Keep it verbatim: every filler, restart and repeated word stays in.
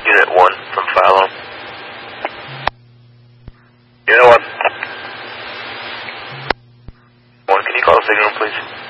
Unit one from Philo. Unit one. One, can you call the signal, please?